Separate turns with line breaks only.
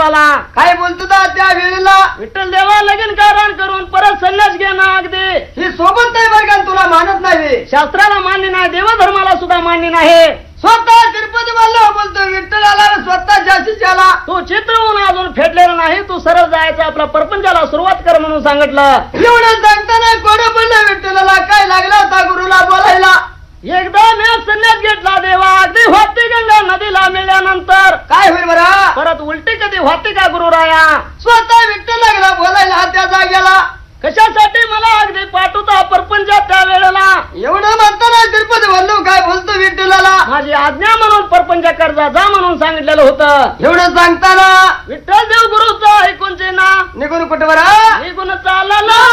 देवाला.
काय बोलतो दा त्या वेळेला?
विठ्ठल देवा लगीन कारण करून परत संन्यास घेणं अगदी
ही सोबत नाही बरं का, तुला मानत नाही.
शास्त्राला मान्य नाही, देवधर्माला सुद्धा मान्य नाही.
स्वतः तिरुपती वल्लभ बोलतो विठ्ठलाला स्वतः जाशीच्याला.
तू चित्रहून अजून फेडलेलं नाही, तू सरळ जायचं आपल्या परपंचाला सुरुवात कर म्हणून सांगितलं.
एवढं सांगताना कोण पडलं विठ्ठलाला? काय लागला होता गुरुला बोलायला?
एकदा मी संन्यास घेतला देवा, अगदी होती गंगा नदीला मिळाल्यानंतर
काय होईल बरं?
परत उलटी कधी होती का गुरुराया?
स्वतः विठ्ठल लागला बोलायला त्या जाग्याला.
कशासाठी मला अगदी पाठवता परपंचात त्या वेळेला?
एवढं म्हणताना तिरुपती वल्लभ काय बोलतो विठ्ठलाला?
माझी आज्ञा म्हणून परपंच कर्जा जा म्हणून सांगितलेलं होतं.
एवढं सांगताना
विठ्ठल देव गुरुचा ऐकून ना
निघून कुठे बरं?
निघून चालला